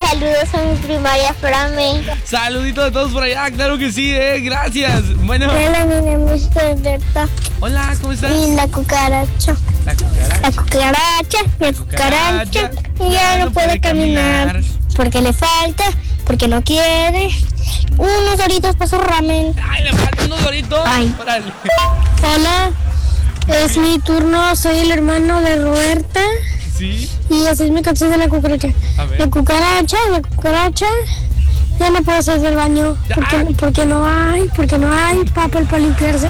saludos a mi primaria Frame. Saluditos a todos por allá, claro que sí, gracias. Bueno. Hola, mi nombre es Roberta. Hola, ¿cómo estás? Y la cucaracha. La cucaracha ya no puede caminar. Porque le falta, porque no quiere unos doritos para su ramen. Ay, le faltan unos doritos. Ay. Órale. Hola, es mi turno, soy el hermano de Roberta. Sí. Y así es mi canción de la cucaracha. A ver. La cucaracha ya no puedo hacer del baño. Porque no hay papel para limpiarse.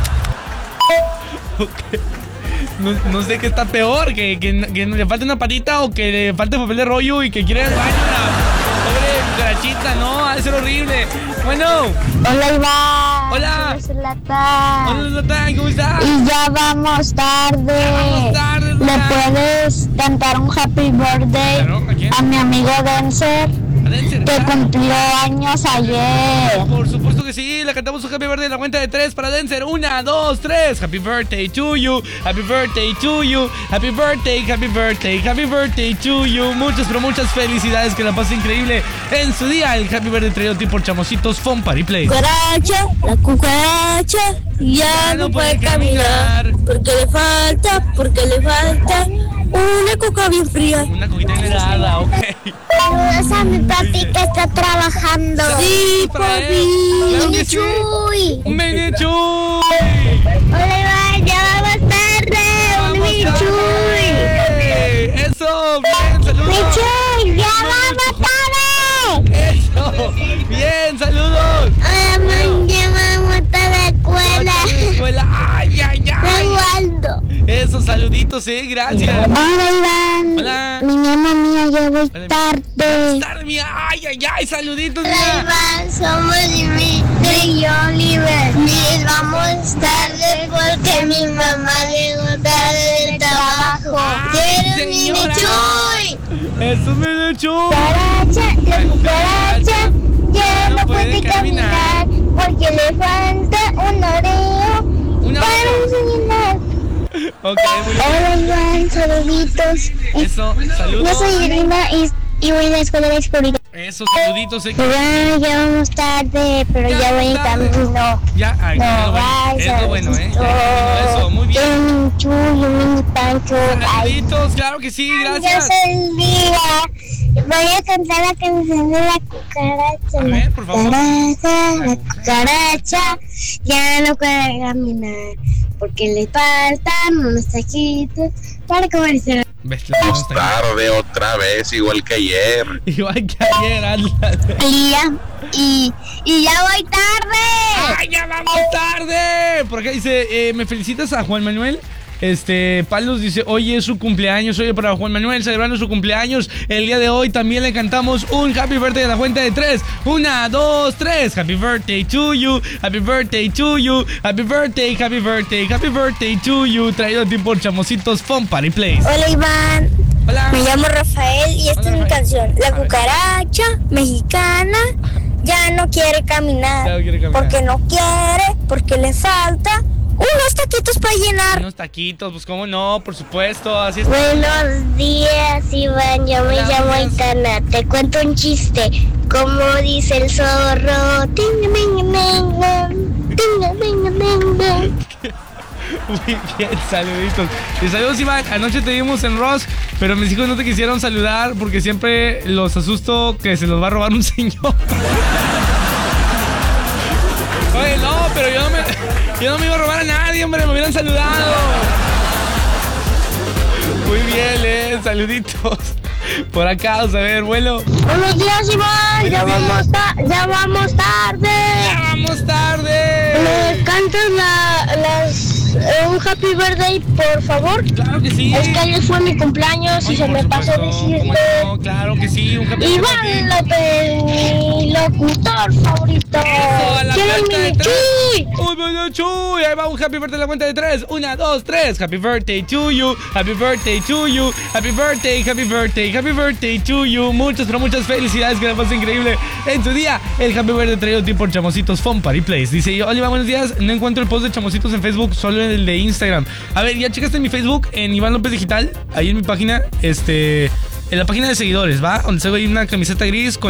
Okay. No sé qué está peor, que le falte una patita o que le falte papel de rollo y que quiera ir al baño. Pobre cucarachita, no, ha de ser horrible. Bueno. Hola, Iván. Hola. Soy Zlatan. Hola, Zlatan, ¿cómo estás? Y ya vamos tarde. Vamos tarde, ¿Le puedes cantar un happy birthday a mi amigo Denser? Que cumplió años ayer. Por supuesto que sí, le cantamos un happy birthday en la cuenta de 3 para Denser. 1, 2, 3. Happy birthday to you. Happy birthday to you. Happy birthday, happy birthday, happy birthday to you. Muchas, pero muchas felicidades, que la pase increíble en su día. El happy birthday traído a ti por Chamositos Fun Party Play. La cucaracha ya no puede caminar. Porque le falta una coca bien fría. Una coquita helada, ok. Saludos a mi papi que está trabajando. Sí, papi. Claro que sí. Chuy. ¡Un mini Chuy! Hola, Iván, ya vamos tarde. Un mini Chuy. Eso, bien, saludos. Mi Chuy, ya vamos tarde. Eso, bien, saludos. Hola, man, ya vamos tarde a la escuela. Ay, ay, ay. Waldo. Esos saluditos, gracias. Hola, Iván. Hola. Mi mamá mía, ya voy tarde. Tarde, mía. Ay, ay, ay, saluditos, Hola, mía. Iván, somos Dimitri y Oliver. Y vamos tarde porque mi mamá llegó tarde del trabajo. ¡Quiero mi señora. Chuy! Eso me echó. La cucaracha ya no puede caminar porque le falta un oreo para desayunar. Ok, muy bien. Hola, Iván, saluditos. Eso, saludos. Yo soy Irina y voy a la escuela de Explorito. Esos saluditos, Ya vamos tarde, pero ya voy en camino. Ya, ay, No es lo bueno, Eso, muy bien. Quiero un chulo, un mini pancho. Saluditos, claro que sí, gracias. Yo soy Lía. Voy a cantar la canción de la cucaracha. A ver, por favor. La cucaracha ya no puede caminar porque le faltan unos taquitos para comerse. Vamos tarde otra vez, igual que ayer. Igual que ayer, ándale. Lía, y ya voy tarde. ¡Ay, ya vamos tarde! Por acá dice, ¿me felicitas a Juan Manuel? Palos dice, hoy es su cumpleaños. Oye, para Juan Manuel, celebrando su cumpleaños el día de hoy, también le cantamos un happy birthday a la cuenta de 3. 1, 2, 3. Happy birthday to you. Happy birthday to you. Happy birthday, happy birthday, happy birthday to you. Traído a ti por Chamositos Fun Party Place. Hola, Iván. Hola. Me llamo Rafael y esta es mi canción. La cucaracha mexicana ya no quiere caminar. Ya no quiere caminar. Porque no quiere, porque le falta unos taquitos para llenar. Unos taquitos, pues cómo no, por supuesto, así es. Buenos días, Iván. Yo me llamo Aitana. Te cuento un chiste. Como dice el zorro. Tinga, minga, minga. Tinga, minga, minga. Muy bien, saluditos. Y saludos, Iván. Anoche te vimos en Ross, pero mis hijos no te quisieron saludar porque siempre los asusto que se los va a robar un señor. Oye, no, pero yo no me iba a robar a nadie, hombre, me hubieran saludado. Muy bien, saluditos. Por acá, vamos a ver, vuelo. Buenos días, Iván. Ya vamos tarde. ¡Ya vamos tarde! ¿Me cantas un happy birthday, por favor? Claro que sí. Es que ayer fue mi cumpleaños y se me pasó decirte. No, claro que sí, un happy birthday. Iván López, mi locutor favorito. Eso, a la ¡Quiero cuenta de mi 3. Chuy! ¡Uy, bueno, Chuy! Ahí va un happy birthday a la cuenta de 3. 1, 2, 3. Happy birthday to you. Happy birthday to you. Happy birthday, happy birthday, happy birthday to you. Muchas, pero muchas felicidades, que la pases increíble en tu día. El happy birthday traído a ti por Chamositos Fun Party Place. Dice yo, Oliva, buenos días. No encuentro el post de Chamositos en Facebook, solo en el de Instagram. A ver, ya checaste en mi Facebook, en Iván López Digital. Ahí en mi página, en la página de seguidores, ¿va? Donde se ve ahí una camiseta gris con